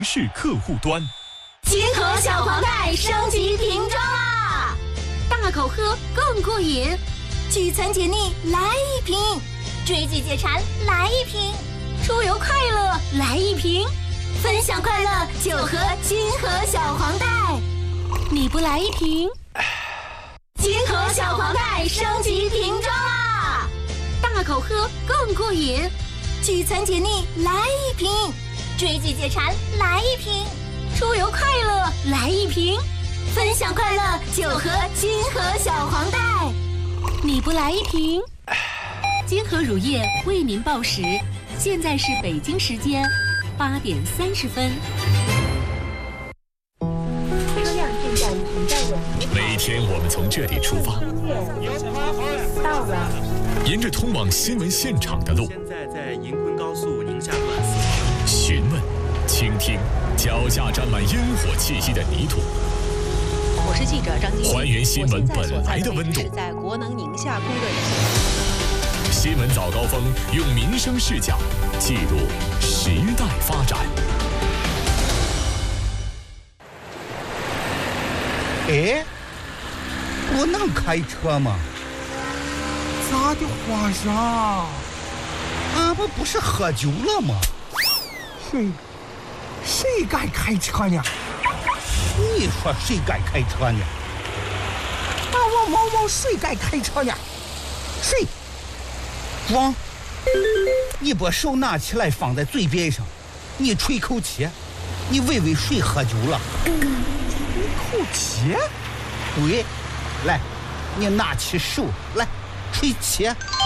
是客户端。 金河小黄袋升级瓶装啦！ 大口喝更过瘾， 聚餐解腻来一瓶，追剧解馋来一瓶， 出游快乐来一瓶， 分享快乐就喝金河小黄袋。 你不来一瓶？ 金河小黄袋升级瓶装啦！ 大口喝更过瘾， 聚餐解腻来一瓶，追剧解馋来一瓶， 出游快乐来一瓶， 分享快乐就喝金河小黄袋。 你不来一瓶？金河乳业为您报时，现在是北京时间8点30分。 车辆正在停在稳停。 每天我们从这里出发， 到了， 沿着通往新闻现场的路， 现在在银昆高速宁夏段询问、倾听脚下沾满烟火气息的泥土。 我是记者张晶， 还原新闻本来的温度。 是在国能宁夏供热站。 新闻早高峰用民生视角记录时代发展。 哎，不能开车吗？ 咋的话呀？ 俺们不是喝酒了吗？ 谁敢开车呢？ 你说谁敢开车呢？ 我毛毛谁敢开车呢？谁？ 装！你把手拿起来放在嘴边上，你吹口气，你问问谁喝酒了？ 吹口气？ 对，来，你拿起手来吹气。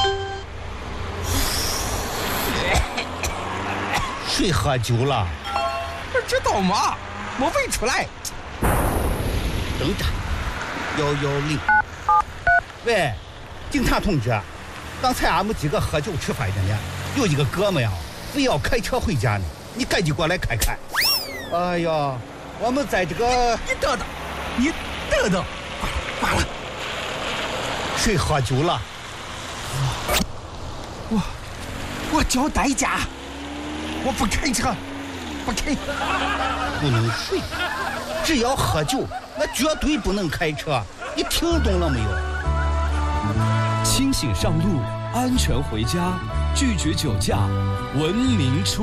谁喝酒了？ 不知道吗？我问出来。 等着，110。喂，警察同志，刚才俺们几个喝酒吃饭的呢，有一个哥们呀，非要开车回家呢，你赶紧过来看看。哎呀，我们在这个…… 你等等，完了， 谁喝酒了？ 我交代价，我不开车，不开。 不能睡，只要喝酒，那绝对不能开车。你听懂了没有？ 清醒上路，安全回家，拒绝酒驾，文明出